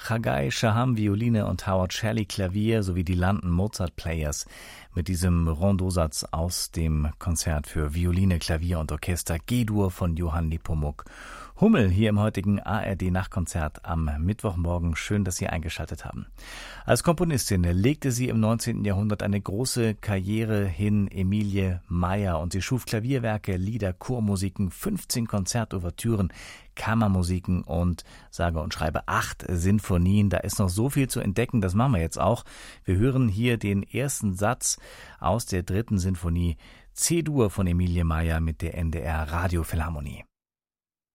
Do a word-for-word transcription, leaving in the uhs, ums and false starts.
Chagai Shaham Violine und Howard Shelley Klavier sowie die London Mozart Players mit diesem Rondeausatz aus dem Konzert für Violine, Klavier und Orchester G-Dur von Johann Nepomuk Hummel hier im heutigen A R D-Nachtkonzert am Mittwochmorgen. Schön, dass Sie eingeschaltet haben. Als Komponistin legte sie im neunzehnten Jahrhundert eine große Karriere hin, Emilie Meyer, und sie schuf Klavierwerke, Lieder, Chormusiken, fünfzehn Konzertouvertüren, Kammermusiken und sage und schreibe acht Sinfonien. Da ist noch so viel zu entdecken, das machen wir jetzt auch. Wir hören hier den ersten Satz aus der dritten Sinfonie C-Dur von Emilie Meyer mit der N D R Radiophilharmonie.